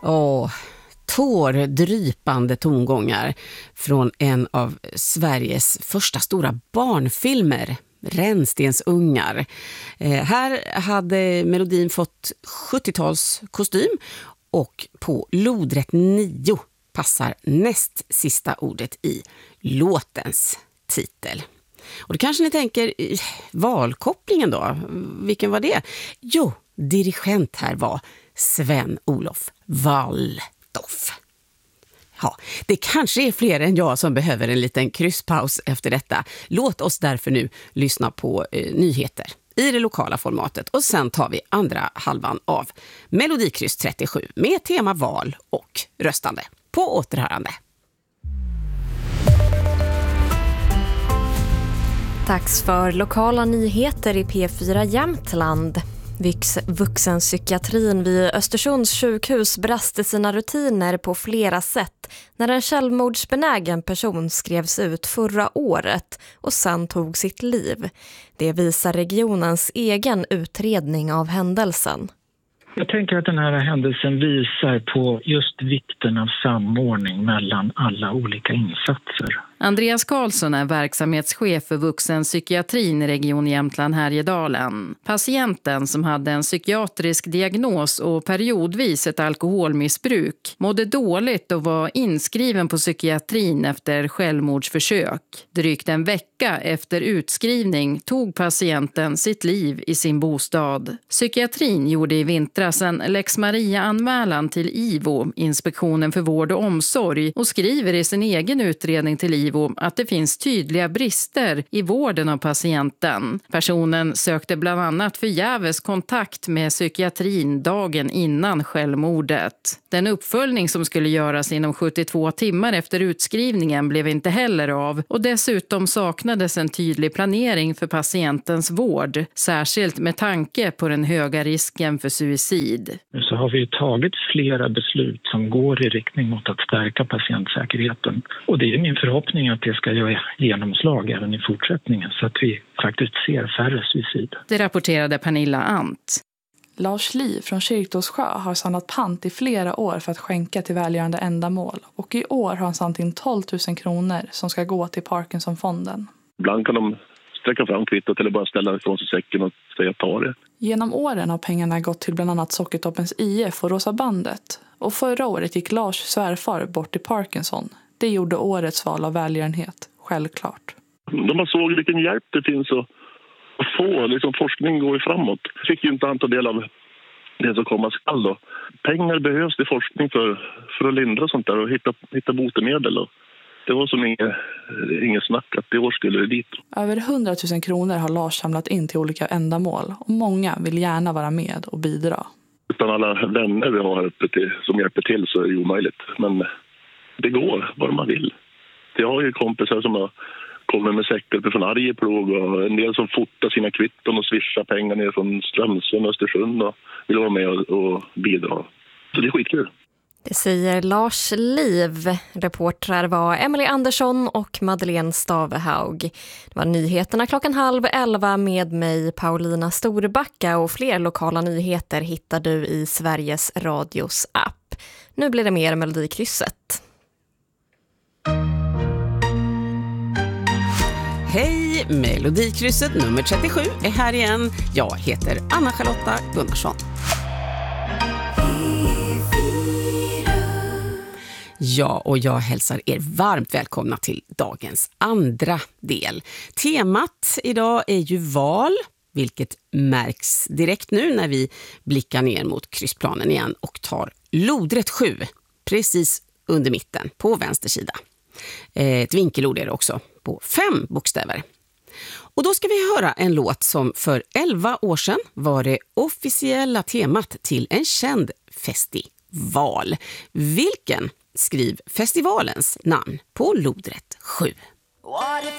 Tårdrypande tongångar från en av Sveriges första stora barnfilmer, Rännstensungar. Här hade melodin fått 70-tals kostym och på lodrätt 9 passar näst sista ordet i låtens titel. Och då kanske ni tänker, valkopplingen då? Vilken var det? Jo, dirigent här var Sven-Olof Waldorf. Ja, det kanske är fler än jag som behöver en liten krysspaus efter detta. Låt oss därför nu lyssna på nyheter i det lokala formatet och sen tar vi andra halvan av Melodikryss 37 med tema val och röstande. På återhörande. Dags för lokala nyheter i P4 Jämtland. Vuxenpsykiatrin vid Östersunds sjukhus brast sina rutiner på flera sätt när en självmordsbenägen person skrevs ut förra året och sen tog sitt liv. Det visar regionens egen utredning av händelsen. Jag tänker att den här händelsen visar på just vikten av samordning mellan alla olika insatser. Andreas Karlsson är verksamhetschef för vuxenpsykiatrin i Region Jämtland-Härjedalen. Patienten som hade en psykiatrisk diagnos och periodvis ett alkoholmissbruk mådde dåligt och var inskriven på psykiatrin efter självmordsförsök. Drygt en vecka efter utskrivning tog patienten sitt liv i sin bostad. Psykiatrin gjorde i vintras en Lex Maria-anmälan till IVO, Inspektionen för vård och omsorg, och skriver i sin egen utredning till IVO att det finns tydliga brister i vården av patienten. Personen sökte bland annat förgäves kontakt med psykiatrin dagen innan självmordet. Den uppföljning som skulle göras inom 72 timmar efter utskrivningen blev inte heller av och dessutom saknades en tydlig planering för patientens vård, särskilt med tanke på den höga risken för suicid. Så har vi tagit flera beslut som går i riktning mot att stärka patientsäkerheten och det är min förhoppning att det ska göra genomslag även i fortsättningen så att vi faktiskt ser färre suicid. Det rapporterade Pernilla Ant. Lars Li från Kyrktåssjö har samlat pant i flera år för att skänka till välgörande ändamål. Och i år har han samt in 12 000 kronor som ska gå till Parkinsonfonden. Ibland kan de sträcka fram kvittot eller bara ställa ifrån sig säcken och säga ta det. Genom åren har pengarna gått till bland annat Sockertoppens IF och Rosa bandet. Och förra året gick Lars svärfar bort i Parkinson. Det gjorde årets val av välgörenhet, självklart. När man såg vilken hjälp det finns att få, liksom forskning går ju framåt. Jag fick ju inte ta del av det som komma skall då. Pengar behövs till forskning för att lindra sånt där och hitta botemedel. Och det var som inget snack att det år skulle det dit. Över 100 000 kronor har Lars samlat in till olika ändamål och många vill gärna vara med och bidra. Utan alla vänner vi har här uppe som hjälper till så är det omöjligt. Men det går, vad man vill. Jag har ju kompisar som har kommit med säckar från Arjeplog och en del som fotar sina kvitton och swishar pengar ner från Strömsund och Östersund och vill vara med och bidra. Så det är skitkul. Det säger Lars Liv. Reportrar var Emily Andersson och Madeleine Stavehaug. Det var nyheterna 10:30 med mig Paulina Storbacka och fler lokala nyheter hittar du i Sveriges Radios app. Nu blir det mer Melodikrysset. Hej, Melodikrysset nummer 37 är här igen. Jag heter Anna-Charlotta Gunnarsson. Ja, och jag hälsar er varmt välkomna till dagens andra del. Temat idag är ju val, vilket märks direkt nu när vi blickar ner mot kryssplanen igen och tar lodrätt 7, precis under mitten på vänster sida. Ett vinkelord är det också på 5 bokstäver. Och då ska vi höra en låt som för 11 år sedan var det officiella temat till en känd festival. Vilken? Skriv festivalens namn på lodrätt 7.